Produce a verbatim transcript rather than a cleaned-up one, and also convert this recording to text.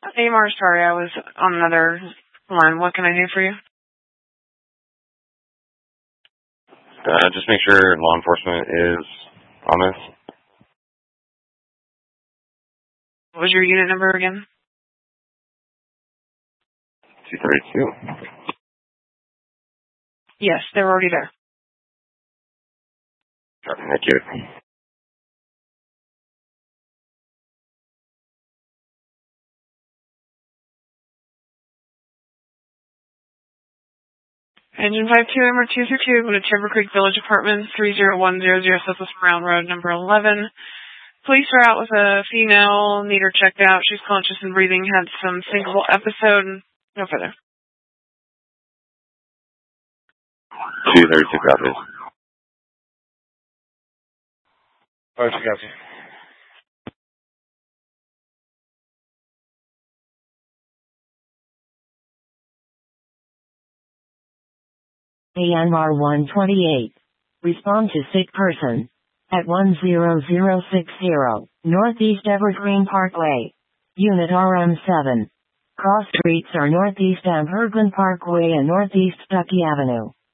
Hey, Mar, sorry, I was on another line. What can I do for you? Uh, just make sure law enforcement is on this. What was your unit number again? two thirty-two. Yes, they're already there. Thank you. Engine five two, number two through two, go to Timber Creek Village Apartments, three zero one zero zero Southwest Brown Road, number eleven. Police are out with a female, need her checked out. She's conscious and breathing, had some syncopal episode. No further. two thirty-two copies. Alright, got you. A N R one twenty-eight. Respond to sick person. At one zero zero six zero, Northeast Evergreen Parkway. Unit R M seven. Cross streets are Northeast Amherglen Parkway and Northeast Stuckey Avenue.